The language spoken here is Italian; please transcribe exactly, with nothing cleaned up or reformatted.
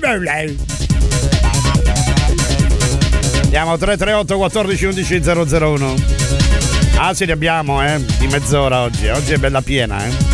Andiamo tre tre otto quattordici undici zero zero uno. Ah sì, ne abbiamo, eh, di mezz'ora oggi. Oggi è bella piena, eh.